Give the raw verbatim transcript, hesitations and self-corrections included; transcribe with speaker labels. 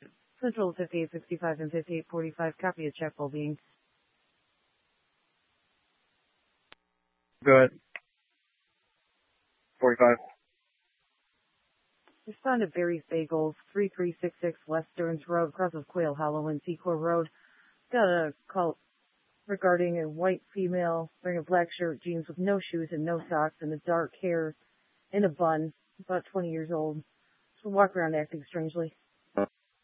Speaker 1: Central fifty-eight sixty-five and fifty-eight forty-five. Copy a check while being.
Speaker 2: Good. forty-five.
Speaker 1: Respond to Barry's Bagels, three three six six West Stearns Road, cross of Quail Hollow and Secor Road. Got a call regarding a white female wearing a black shirt, jeans with no shoes and no socks, and a dark hair in a bun, about twenty years old. She'll walk around acting strangely.